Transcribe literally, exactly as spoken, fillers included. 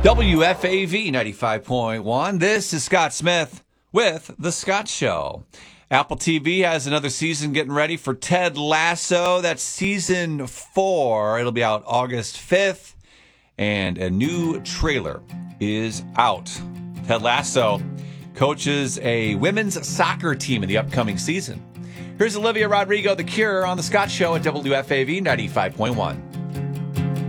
W F A V ninety-five point one. This is Scott Smith with The Scott Show. Apple T V has another season getting ready for Ted Lasso. That's season four. It'll be out August fifth. And a new trailer is out. Ted Lasso coaches a women's soccer team in the upcoming season. Here's Olivia Rodrigo, The Cure, on The Scott Show at W F A V ninety-five point one.